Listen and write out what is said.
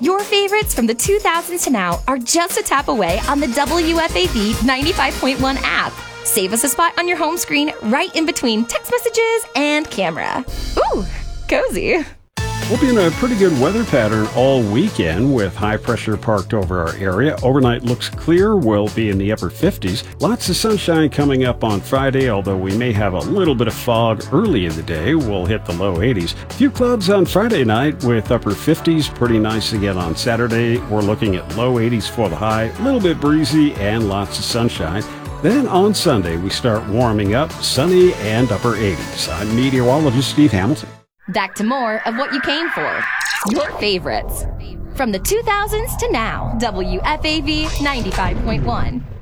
Your favorites from the 2000s to now are just a tap away on the WFAV 95.1 app. Save us a spot on your home screen right in between text messages and camera. Ooh, cozy. We'll be in a pretty good weather pattern all weekend with high pressure parked over our area. Overnight looks clear. We'll be in the upper 50s. Lots of sunshine coming up on Friday, although we may have a little bit of fog early in the day. We'll hit the low 80s. A few clouds on Friday night with upper 50s. Pretty nice again on Saturday. We're looking at low 80s for the high. A little bit breezy and lots of sunshine. Then on Sunday, we start warming up, sunny and upper 80s. I'm meteorologist Steve Hamilton. Back to more of what you came for. Your favorites. From the 2000s to now, WFAV 95.1.